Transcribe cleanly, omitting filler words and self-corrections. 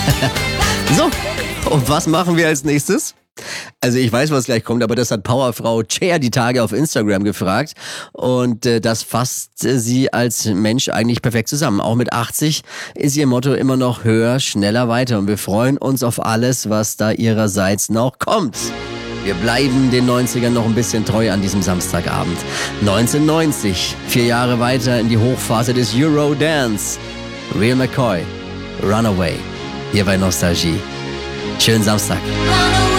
So, und was machen wir als nächstes? Also ich weiß, was gleich kommt, aber das hat Powerfrau Cher die Tage auf Instagram gefragt und das fasst sie als Mensch eigentlich perfekt zusammen. Auch mit 80 ist ihr Motto immer noch höher, schneller, weiter und wir freuen uns auf alles, was da ihrerseits noch kommt. Wir bleiben den 90ern noch ein bisschen treu an diesem Samstagabend. 1990, 4 Jahre weiter in die Hochphase des Eurodance. Real McCoy, Runaway, hier bei Nostalgie. Schönen Samstag.